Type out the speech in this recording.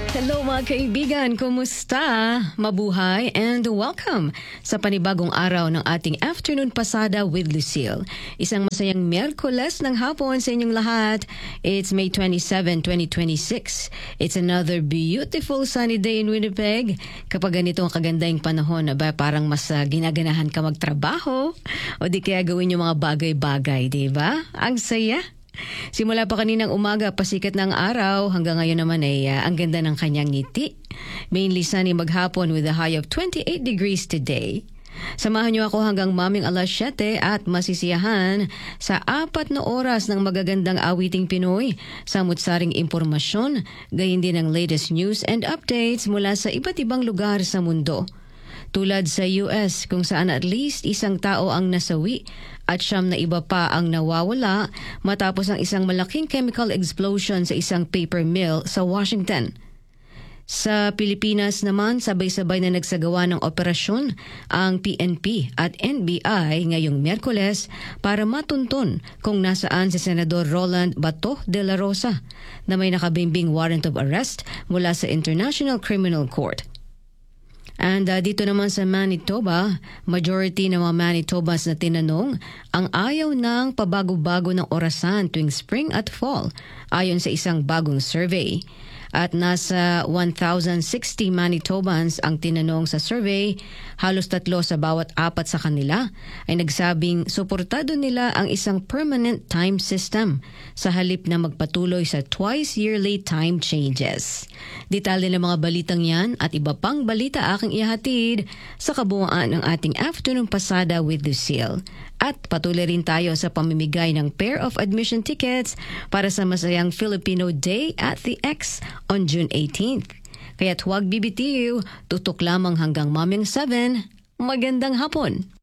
Hello mga kaibigan, kumusta? Mabuhay and welcome sa panibagong araw ng ating Afternoon Pasada with Lucille. Isang masayang Miyerkules ng hapon sa inyong lahat. It's May 27, 2026. It's another beautiful sunny day in Winnipeg. Kapag ganito ang kagandang panahon, parang mas ginaganahan ka magtrabaho o di kaya gawin yung mga bagay-bagay, di ba? Ang saya! Simula pa kaninang umaga, pasikat ng araw. Hanggang ngayon naman ay ang ganda ng kanyang ngiti. Mainly sunny maghapon with a high of 28 degrees today. Samahan niyo ako hanggang maming alas 7 at masisiyahan sa 4 na oras ng magagandang awiting Pinoy, samut-saring impormasyon, gayon din ang latest news and updates mula sa iba't ibang lugar sa mundo. Tulad sa US kung saan at least isang tao ang nasawi at 9 na iba pa ang nawawala matapos ang isang malaking chemical explosion sa isang paper mill sa Washington. Sa Pilipinas naman, sabay-sabay na nagsagawa ng operasyon ang PNP at NBI ngayong Miyerkules para matunton kung nasaan si Senador Roland Bato de la Rosa na may nakabimbing warrant of arrest mula sa International Criminal Court. And dito naman sa Manitoba, majority ng mga Manitobans na tinanong ang ayaw ng pabago-bago ng orasan tuwing spring at fall ayon sa isang bagong survey. At nasa 1,060 Manitobans ang tinanong sa survey, halos 3 sa bawat 4 sa kanila ay nagsabing suportado nila ang isang permanent time system sa halip na magpatuloy sa twice-yearly time changes. Detalye ng mga balitang yan at iba pang balita aking ihatid sa kabuuan ng ating Afternoon Pasada with Lucille. At patuloy rin tayo sa pamimigay ng pair of admission tickets para sa masayang Filipino Day at the X on June 18th. Kaya't huwag bibitiw, tutok lamang hanggang maming 7. Magandang hapon!